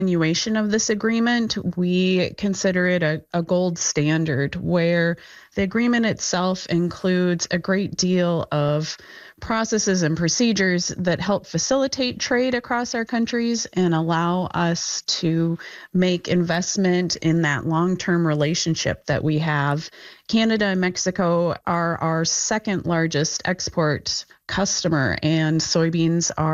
continuation of this agreement. We consider it a gold standard where the agreement itself includes a great deal of processes and procedures that help facilitate trade across our countries and allow us to make investment in that long-term relationship that we have. Canada and Mexico are our second largest export customer, and soybeans are